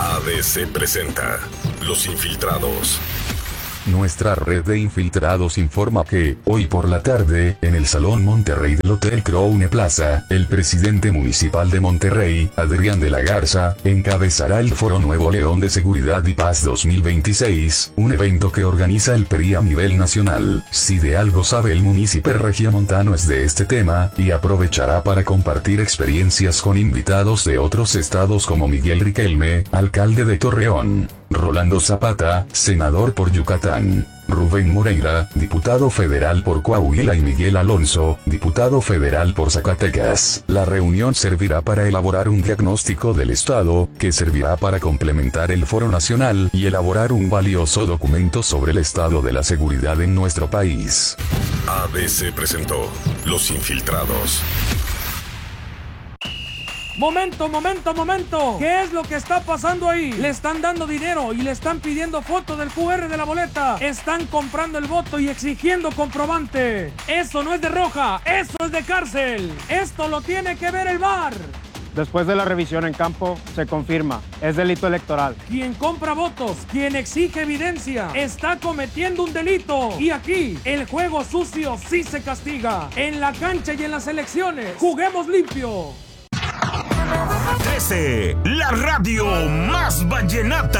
ABC presenta Los Infiltrados. Nuestra red de infiltrados informa que, hoy por la tarde, en el Salón Monterrey del Hotel Crowne Plaza, el presidente municipal de Monterrey, Adrián de la Garza, encabezará el Foro Nuevo León de Seguridad y Paz 2026, un evento que organiza el PRI a nivel nacional. Si de algo sabe el municipio regiomontano es de este tema, y aprovechará para compartir experiencias con invitados de otros estados como Miguel Riquelme, alcalde de Torreón, Rolando Zapata, senador por Yucatán, Rubén Moreira, diputado federal por Coahuila y Miguel Alonso, diputado federal por Zacatecas. La reunión servirá para elaborar un diagnóstico del estado, que servirá para complementar el foro nacional y elaborar un valioso documento sobre el estado de la seguridad en nuestro país. ABC presentó Los Infiltrados. ¡Momento! ¿Qué es lo que está pasando ahí? Le están dando dinero y le están pidiendo foto del QR de la boleta. Están comprando el voto y exigiendo comprobante. Eso no es de roja, eso es de cárcel. Esto lo tiene que ver el VAR. Después de la revisión en campo, se confirma, es delito electoral. Quien compra votos, quien exige evidencia, está cometiendo un delito. Y aquí, el juego sucio sí se castiga. En la cancha y en las elecciones, juguemos limpio. 13, la radio más vallenata.